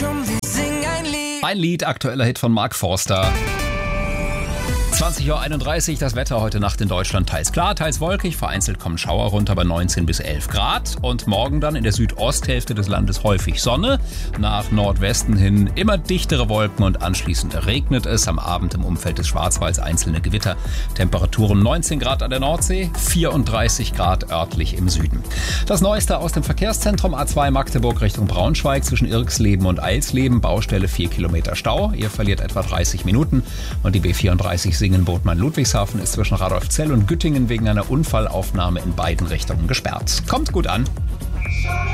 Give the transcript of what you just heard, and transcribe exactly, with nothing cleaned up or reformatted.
Komm, wir singen ein Lied. Ein Lied, aktueller Hit von Mark Forster. zwanzig Uhr einunddreißig, das Wetter heute Nacht in Deutschland teils klar, teils wolkig, vereinzelt kommen Schauer runter bei neunzehn bis elf Grad und morgen dann in der Südosthälfte des Landes häufig Sonne, nach Nordwesten hin immer dichtere Wolken und anschließend regnet es, am Abend im Umfeld des Schwarzwalds einzelne Gewitter, Temperaturen neunzehn Grad an der Nordsee, vierunddreißig Grad örtlich im Süden. Das Neueste aus dem Verkehrszentrum A zwei Magdeburg Richtung Braunschweig zwischen Irxleben und Eilsleben, Baustelle vier Kilometer Stau, ihr verliert etwa dreißig Minuten und die B vierunddreißig Singen-Bodman-Ludwigshafen ist zwischen Radolfzell und Güttingen wegen einer Unfallaufnahme in beiden Richtungen gesperrt. Kommt gut an.